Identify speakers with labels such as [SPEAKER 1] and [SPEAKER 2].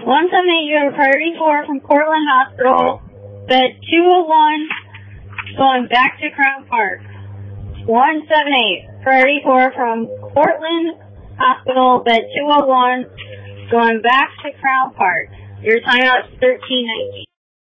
[SPEAKER 1] 178, you have a priority 4 from Cortland Hospital, bed 201, going back to Crown Park. 178, priority 4 from Cortland Hospital, bed 201, going back to Crown Park. Your timeout is 13:19.